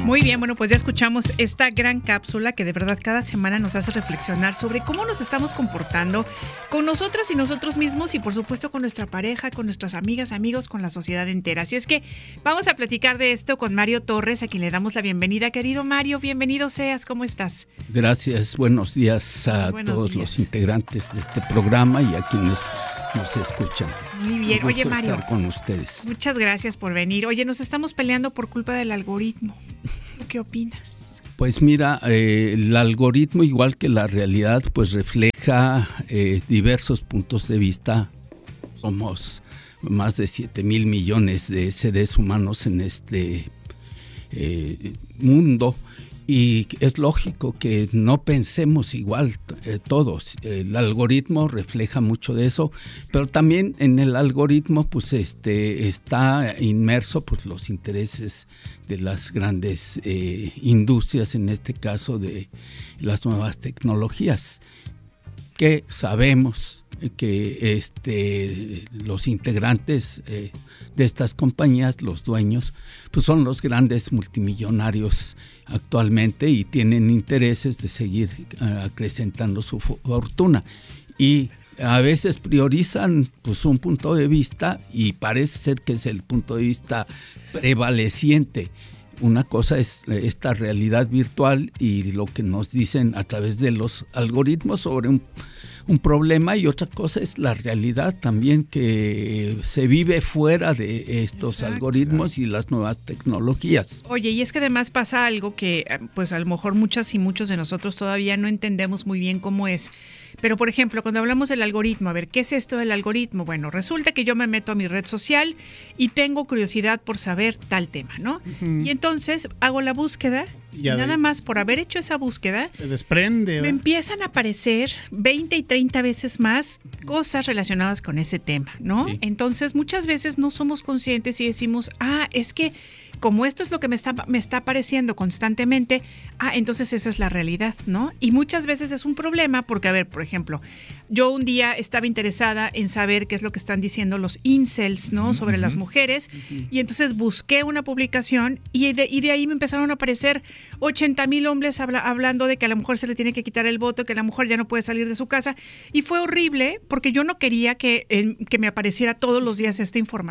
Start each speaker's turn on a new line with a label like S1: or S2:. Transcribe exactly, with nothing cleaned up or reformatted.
S1: Muy bien, bueno, pues ya escuchamos esta gran cápsula que de verdad cada semana nos hace reflexionar sobre cómo nos estamos comportando con nosotras y nosotros mismos y por supuesto con nuestra pareja, con nuestras amigas, amigos, con la sociedad entera. Así es que vamos a platicar de esto con Mario Torres, a quien le damos la bienvenida. Querido Mario, bienvenido seas, ¿cómo estás?
S2: Gracias, buenos días a
S1: buenos
S2: todos
S1: días.
S2: los integrantes de este programa y a quienes nos escuchan.
S1: Muy bien,
S2: Un gusto
S1: oye Mario,
S2: estar con ustedes.
S1: Muchas gracias por venir. Oye, nos estamos peleando por culpa del algoritmo. ¿Qué opinas?
S2: Pues mira, eh, el algoritmo, igual que la realidad, pues refleja eh, diversos puntos de vista. Somos más de siete mil millones de seres humanos en este eh, mundo. Y es lógico que no pensemos igual eh, todos. El algoritmo refleja mucho de eso, pero también en el algoritmo pues este está inmerso pues los intereses de las grandes eh, industrias, en este caso de las nuevas tecnologías, que sabemos que este, los integrantes eh, de estas compañías, los dueños, pues son los grandes multimillonarios actualmente y tienen intereses de seguir uh, acrecentando su fortuna. Y a veces priorizan pues un punto de vista y parece ser que es el punto de vista prevaleciente. Una cosa es esta realidad virtual y lo que nos dicen a través de los algoritmos sobre un, un problema, y otra cosa es la realidad también que se vive fuera de estos Exacto. algoritmos y las nuevas tecnologías.
S1: Oye, y es que además pasa algo que pues a lo mejor muchas y muchos de nosotros todavía no entendemos muy bien cómo es. Pero, por ejemplo, cuando hablamos del algoritmo, a ver, ¿qué es esto del algoritmo? Bueno, resulta que yo me meto a mi red social y tengo curiosidad por saber tal tema, ¿no? Uh-huh. Y entonces hago la búsqueda y nada de... más por haber hecho esa búsqueda,
S3: se desprende,
S1: me empiezan a aparecer veinte y treinta veces más cosas relacionadas con ese tema, ¿no? Sí. Entonces, muchas veces no somos conscientes y decimos, ah, es que como esto es lo que me está, me está apareciendo constantemente, ah, entonces esa es la realidad, ¿no? Y muchas veces es un problema porque, a ver, por ejemplo, yo un día estaba interesada en saber qué es lo que están diciendo los incels, ¿no? Uh-huh. Sobre las mujeres, uh-huh. y entonces busqué una publicación y de, y de ahí me empezaron a aparecer ochenta mil hombres habla, hablando de que a la mujer se le tiene que quitar el voto, que la mujer ya no puede salir de su casa, y fue horrible porque yo no quería que, eh, que me apareciera todos los días esta información.